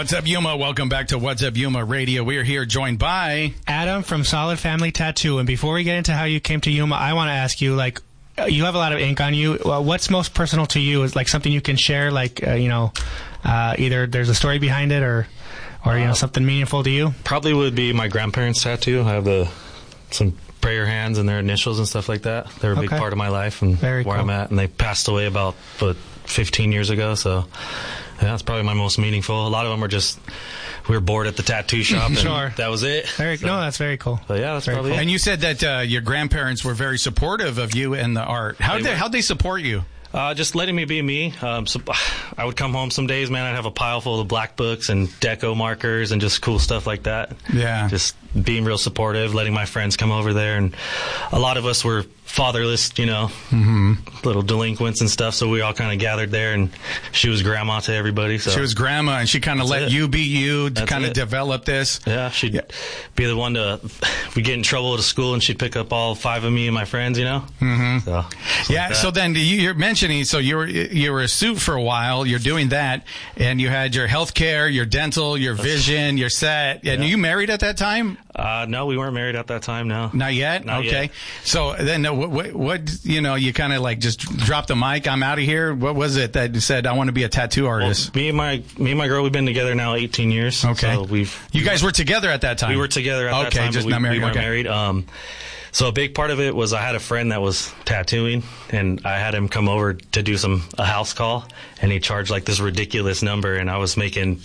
What's up, Yuma? Welcome back to What's Up, Yuma Radio. We are here joined by Adam from Solid Family Tattoo. And before we get into how you came to Yuma, I want to ask you, like, you have a lot of ink on you. What's most personal to you? Is like something you can share, like, either there's a story behind it or something meaningful to you? Probably would be my grandparents' tattoo. I have some prayer hands and their initials and stuff like that. They're a big part of my life and Very where cool. I'm at. And they passed away about 15 years ago, so yeah, that's probably my most meaningful. A lot of them are just, we were bored at the tattoo shop and Sure. that was it. No, that's very cool. But yeah, that's Very probably cool. it. And you said that your grandparents were very supportive of you and the art. How'd they support you? Just letting me be me. So I would come home some days, man, I'd have a pile full of black books and deco markers and just cool stuff like that. Yeah. Just being real supportive, letting my friends come over there. And a lot of us were fatherless, little delinquents and stuff, so we all kind of gathered there, and she was grandma to everybody. So She was grandma, and she kind of let you be you to kind of develop this. yeah, she'd be the one to, we get in trouble at school, and she'd pick up all 5 of me and my friends, Mm-hmm. So, Yeah, so then you're mentioning, so you were a suit for a while, you're doing that, and you had your health care, your dental, your vision, your set, and you married at that time? No, we weren't married at that time, no. Not yet? Not okay. yet. So then what you kind of like just dropped the mic, I'm out of here? What was it that you said, I want to be a tattoo artist? Well, me and my girl, we've been together now 18 years. Okay. So you guys were together at that time? We were together at that time, just but not married. we weren't Okay. married. So a big part of it was I had a friend that was tattooing, and I had him come over to do a house call, and he charged like this ridiculous number, and I was making,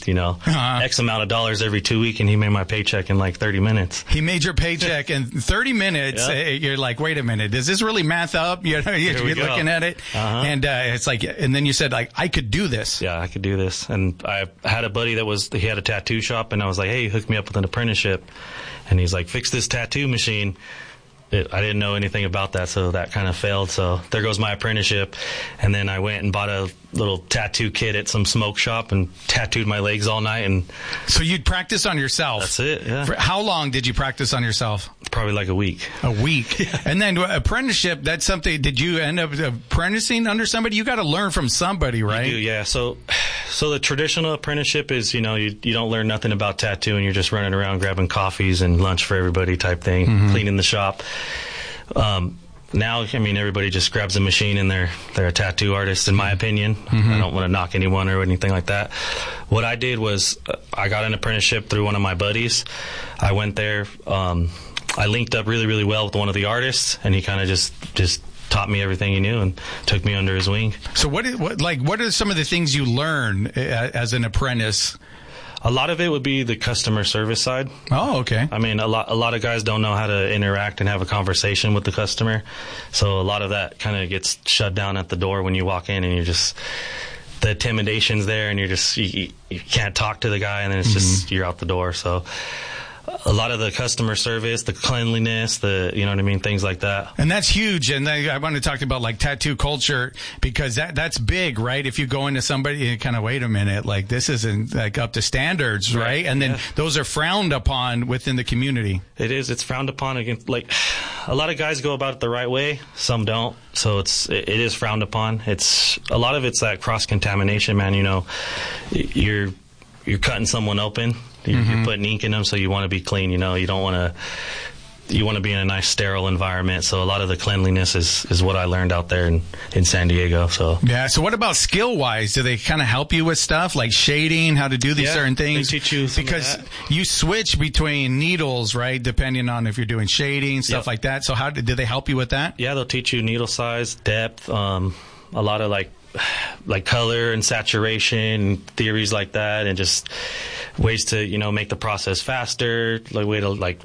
X amount of dollars every 2 weeks, and he made my paycheck in like 30 minutes. He made your paycheck in 30 minutes. Yeah. You're like, wait a minute, does this really math up? You're we go. looking at it. Uh-huh. And it's like, and then you said, like, I could do this. Yeah, I could do this. And I had a buddy he had a tattoo shop, and I was like, hey, hook me up with an apprenticeship. And he's like, fix this tattoo machine. I didn't know anything about that, so that kind of failed. So there goes my apprenticeship. And then I went and bought a little tattoo kit at some smoke shop and tattooed my legs all night. And So you'd practice on yourself. that's it, yeah. For how long did you practice on yourself? Probably like a week. A week. And then apprenticeship, that's something, did you end up apprenticing under somebody? You got to learn from somebody, right? You do, yeah. So the traditional apprenticeship is, you don't learn nothing about tattooing. You're just running around grabbing coffees and lunch for everybody type thing, cleaning the shop. Now, everybody just grabs a machine and they're a tattoo artist, in my opinion. I don't want to knock anyone or anything like that. What I did was I got an apprenticeship through one of my buddies. I went there. I linked up really, really well with one of the artists, and he kind of just taught me everything he knew and took me under his wing. So what are some of the things you learn as an apprentice? A lot of it would be the customer service side. Oh, okay. A lot of guys don't know how to interact and have a conversation with the customer. So a lot of that kind of gets shut down at the door when you walk in, and you're just, the intimidation's there, and you can't talk to the guy, and then it's just, you're out the door. So a lot of the customer service, the cleanliness, things like that. And that's huge. And I want to talk about like tattoo culture, because that's big, right? If you go into somebody and kind of, wait a minute, like this isn't like up to standards, right? And then those are frowned upon within the community. It is. It's frowned upon against, like, a lot of guys go about it the right way. Some don't. So it is frowned upon. A lot of it's that cross contamination, man. You're cutting someone open. You're putting ink in them, so you want to be clean. You don't want to. You want to be in a nice sterile environment. So a lot of the cleanliness is what I learned out there in San Diego. So yeah. So what about skill wise? Do they kind of help you with stuff like shading, how to do these certain things? They teach you some because of that. you switch between needles, right? Depending on if you're doing shading, stuff like that. So how did they help you with that? Yeah, they'll teach you needle size, depth, a lot of like color and saturation, theories like that, and just ways to make the process faster, like way to make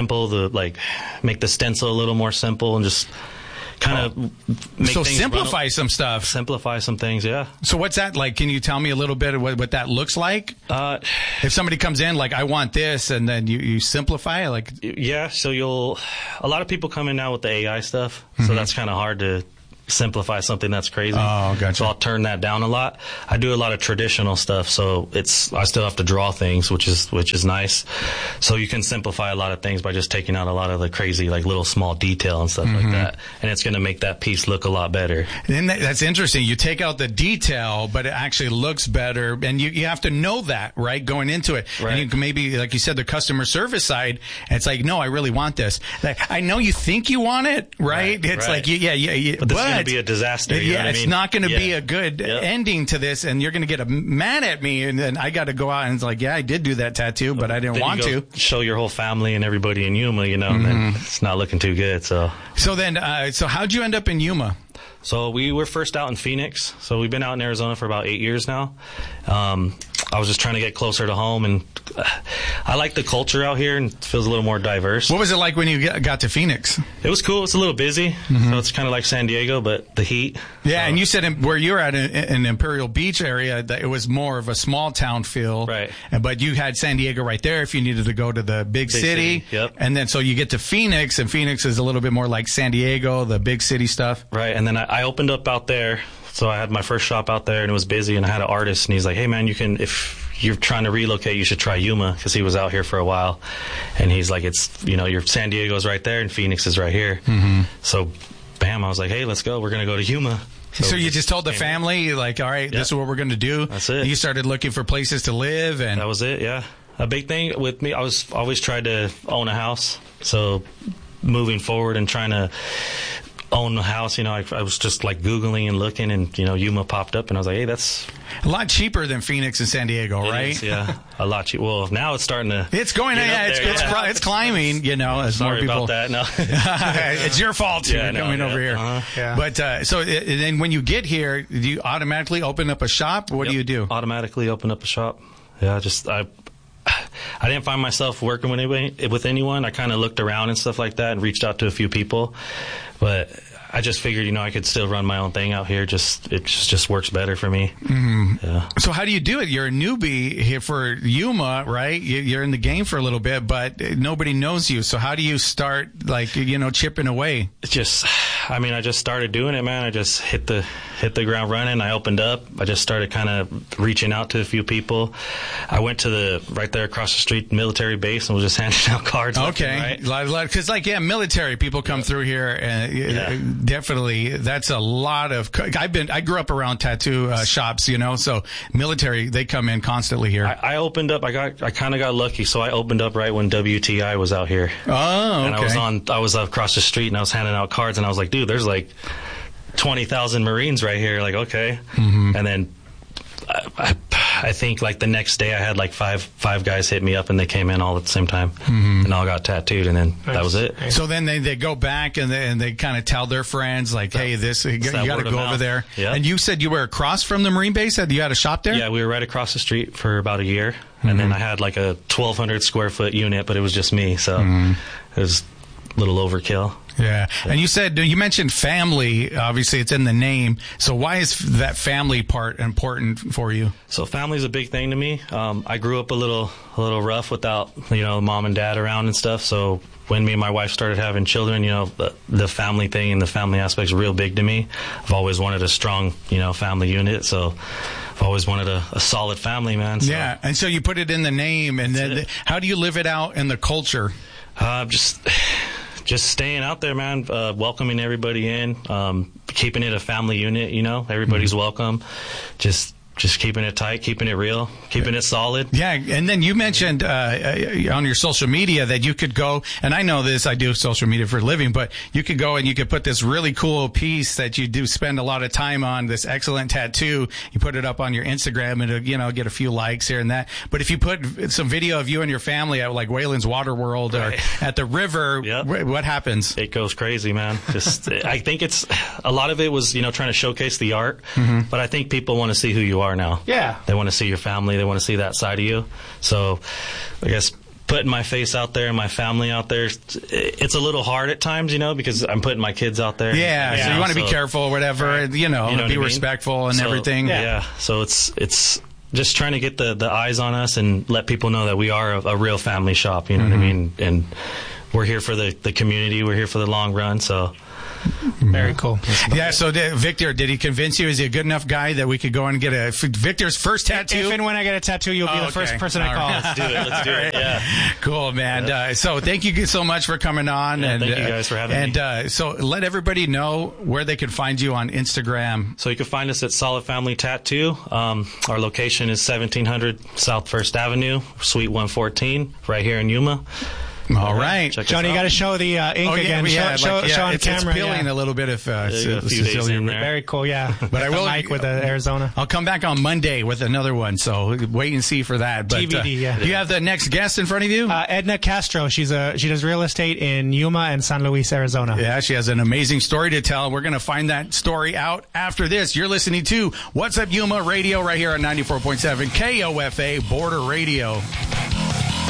the stencil a little more simple, and just kind of make things simplify some stuff. Simplify some things, yeah. So what's that like? Can you tell me a little bit of what that looks like? If somebody comes in like, I want this, and then you simplify it, yeah. So a lot of people come in now with the AI stuff, so that's kind of hard to simplify something that's crazy. Oh, gotcha. So I'll turn that down a lot. I do a lot of traditional stuff, so I still have to draw things, which is nice. So you can simplify a lot of things by just taking out a lot of the crazy, like little small detail and stuff like that, and it's going to make that piece look a lot better. And that's interesting. You take out the detail, but it actually looks better, and you have to know that, right, going into it. Right. And you can maybe, like you said, the customer service side, it's like, no, I really want this. Like, I know you think you want it, right? It's like, yeah. But this is going to be a disaster. You know what I it's mean? not going to be a good ending to this, and you're going to get mad at me, and then I got to go out and it's like, yeah, I did do that tattoo, but I didn't want to. Show your whole family and everybody in Yuma, you know, and then it's not looking too good. So then, so how'd you end up in Yuma? So we were first out in Phoenix. So we've been out in Arizona for about 8 years now. I was just trying to get closer to home, and I like the culture out here, and it feels a little more diverse. What was it like when you got to Phoenix? It was cool. It's a little busy, so it's kind of like San Diego, but the heat. Yeah, and you said where you're at in Imperial Beach area, that it was more of a small town feel. Right. But you had San Diego right there if you needed to go to the big city. Yep. And then so you get to Phoenix, and Phoenix is a little bit more like San Diego, the big city stuff. Right, and then I opened up out there. So I had my first shop out there, and it was busy, and I had an artist, and he's like, hey, man, if you're trying to relocate, you should try Yuma, because he was out here for a while. And he's like, it's, your San Diego's right there, and Phoenix is right here. So, bam, I was like, hey, let's go. We're going to go to Yuma. So you just told the family, like, all right, this is what we're going to do. That's it. And you started looking for places to live. And that was it, yeah. A big thing with me, I was always tried to own a house. So moving forward and trying to own a house, I was just like Googling and looking, and Yuma popped up, and I was like, hey, that's a lot cheaper than Phoenix and San Diego, right? Is, yeah, a lot cheaper. Well, now it's starting to. It's going. It's climbing. As Sorry more people. about that. No, it's your fault. Coming over here. Yeah. But so then when you get here, do you automatically open up a shop? What do you do? Automatically open up a shop. Yeah, I didn't find myself working with anyone. I kind of looked around and stuff like that and reached out to a few people. But I just figured, I could still run my own thing out here. It just works better for me. Yeah. So how do you do it? You're a newbie here for Yuma, right? You're in the game for a little bit, but nobody knows you. So how do you start, chipping away? It's just, I just started doing it, man. I just hit the ground running. I opened up. I just started kind of reaching out to a few people. I went to right there across the street military base and was just handing out cards. Okay. Because military people come through here, and definitely that's a lot of. I grew up around tattoo shops, so military, they come in constantly here. I opened up. I kind of got lucky, so I opened up right when WTI was out here. Oh, okay. And I was across the street, and I was handing out cards, and I was like, dude, there's like 20,000 Marines right here. Like, okay. And then I think like the next day I had like five guys hit me up, and they came in all at the same time, and all got tattooed, and then that was it. So then they go back and they kind of tell their friends like, hey, you got to go over there. Yeah. And you said you were across from the Marine base. You had a shop there? Yeah, we were right across the street for about a year, and then I had like a 1,200 square foot unit, but it was just me, so it was a little overkill. Yeah. And you mentioned family. Obviously, it's in the name. So why is that family part important for you? So family's a big thing to me. I grew up a little rough without, mom and dad around and stuff. So when me and my wife started having children, the family thing and the family aspect is real big to me. I've always wanted a strong, family unit. So I've always wanted a solid family, man. So. Yeah. And so you put it in the name, and then how do you live it out in the culture? Just staying out there, man, welcoming everybody in, keeping it a family unit, everybody's welcome. Just keeping it tight, keeping it real, keeping it solid. Yeah, and then you mentioned on your social media that you could go, and I know this, I do social media for a living, but you could go and you could put this really cool piece that you do spend a lot of time on, this excellent tattoo. You put it up on your Instagram, and it'll, get a few likes here and that. But if you put some video of you and your family at like Whalen's Water World or at the river, what happens? It goes crazy, man. I think it's a lot of it was trying to showcase the art, but I think people want to see who you are now. Yeah. They want to see your family. They want to see that side of you. So I guess putting my face out there and my family out there, it's a little hard at times, because I'm putting my kids out there. Yeah. So you want to be careful or whatever, and, be respectful and everything. Yeah. So it's just trying to get the eyes on us and let people know that we are a real family shop. You know what I mean? And we're here for the community. We're here for the long run. So Very cool. Yeah. So Victor, did he convince you? Is he a good enough guy that we could go and get Victor's first tattoo? If and when I get a tattoo, you'll be the first person I call. Right. Let's do it. Yeah. Cool, man. Yeah. So thank you so much for coming on. Yeah, thank you guys for having me. And so let everybody know where they can find you on Instagram. So you can find us at Solid Family Tattoo. Our location is 1700 South First Avenue, Suite 114, right here in Yuma. All right. Johnny, you got to show the ink again. Show on camera. It's peeling a little bit if a few days in there. Very cool, yeah. But I will Mike with Arizona. I'll come back on Monday with another one, so wait and see for that. But, TBD, yeah. Do you have the next guest in front of you? Edna Castro. She does real estate in Yuma and San Luis, Arizona. Yeah, she has an amazing story to tell. We're going to find that story out after this. You're listening to What's Up Yuma Radio right here on 94.7 KOFA Border Radio.